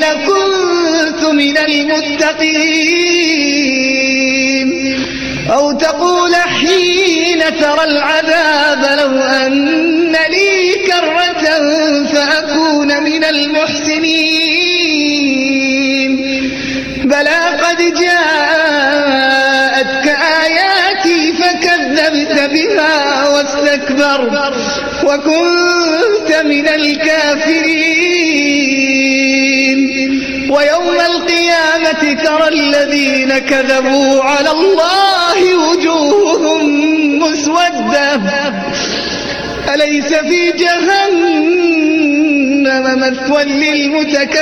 كنت من المتقين أو تقول حين ترى العذاب لو أن لي كرة فأكون من المحسنين بلى قد جاءتك آياتي فكذبت بها واستكبرت وكنت من الكافرين ويوم القيامة ترى الذين كذبوا على الله وجوههم مسودة أليس في جهنم مثوى للمتكبرين